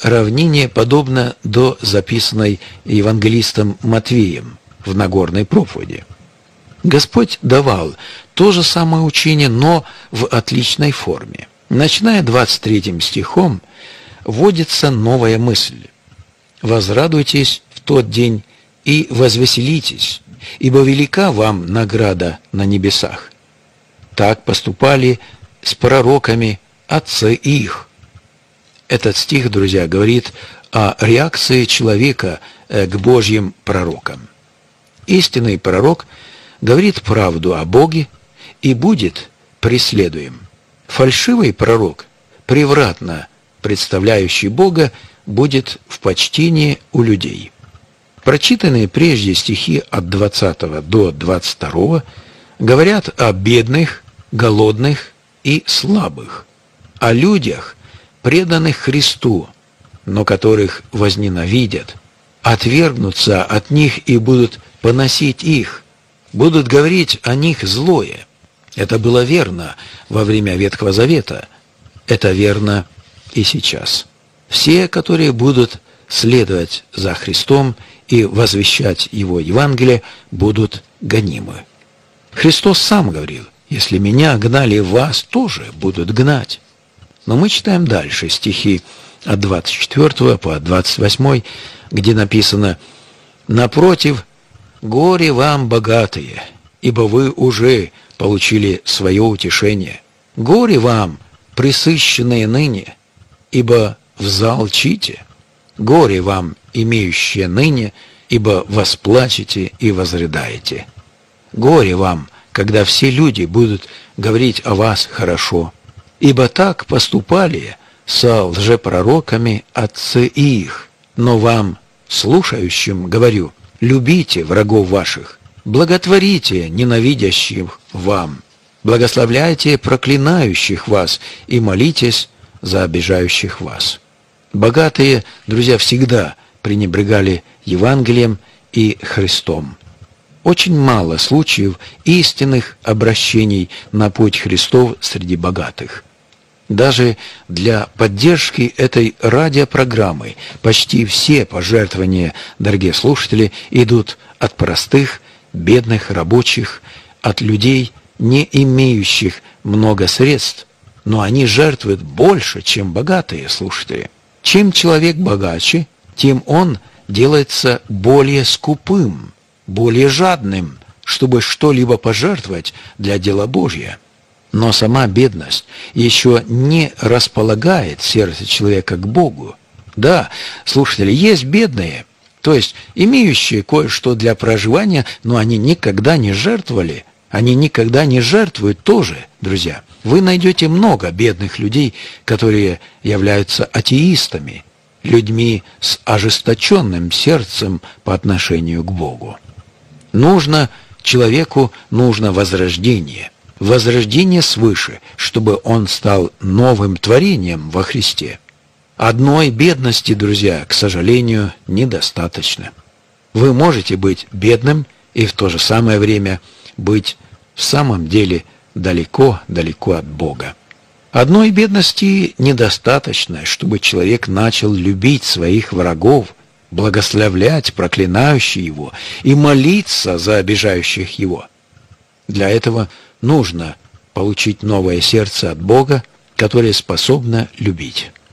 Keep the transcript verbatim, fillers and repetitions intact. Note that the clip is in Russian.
равнине подобно до записанной евангелистом Матвеем в Нагорной проповеди. Господь давал то же самое учение, но в отличной форме. Начиная двадцать третьим стихом, вводится новая мысль. «Возрадуйтесь в тот день и возвеселитесь, ибо велика вам награда на небесах. Так поступали с пророками отцы их». Этот стих, друзья, говорит о реакции человека к Божьим пророкам. Истинный пророк говорит правду о Боге и будет преследуем. Фальшивый пророк, превратно представляющий Бога, будет в почтении у людей. Прочитанные прежде стихи от двадцатого до двадцать второго говорят о бедных, голодных и слабых, о людях, преданных Христу, но которых возненавидят, отвергнутся от них и будут поносить их, будут говорить о них злое. Это было верно во время Ветхого Завета, это верно и сейчас. Все, которые будут следовать за Христом и возвещать Его Евангелие, будут гонимы. Христос сам говорил: «Если меня гнали, вас тоже будут гнать». Но мы читаем дальше стихи от двадцать четвёртого по двадцать восьмой, где написано: «Напротив, горе вам, богатые, ибо вы уже получили свое утешение. Горе вам, пресыщенные ныне, ибо взалчите. Горе вам, имеющие ныне, ибо восплачете и возрыдаете. Горе вам, когда все люди будут говорить о вас хорошо, ибо так поступали со лжепророками отцы их. Но вам, слушающим, говорю: любите врагов ваших, благотворите ненавидящих вам, благословляйте проклинающих вас и молитесь за обижающих вас». Богатые, друзья, всегда пренебрегали Евангелием и Христом. Очень мало случаев истинных обращений на путь Христов среди богатых. Даже для поддержки этой радиопрограммы почти все пожертвования, дорогие слушатели, идут от простых, бедных рабочих, от людей, не имеющих много средств, но они жертвуют больше, чем богатые слушатели. Чем человек богаче, тем он делается более скупым, более жадным, чтобы что-либо пожертвовать для дела Божьего. Но сама бедность еще не располагает сердце человека к Богу. Да, слушатели, есть бедные, то есть имеющие кое-что для проживания, но они никогда не жертвовали, они никогда не жертвуют тоже, друзья. Вы найдете много бедных людей, которые являются атеистами, людьми с ожесточенным сердцем по отношению к Богу. Нужно человеку, нужно возрождение. Возрождение свыше, чтобы он стал новым творением во Христе. Одной бедности, друзья, к сожалению, недостаточно. Вы можете быть бедным и в то же самое время быть в самом деле далеко-далеко от Бога. Одной бедности недостаточно, чтобы человек начал любить своих врагов, благословлять проклинающих его и молиться за обижающих его. Для этого нужно получить новое сердце от Бога, которое способно любить.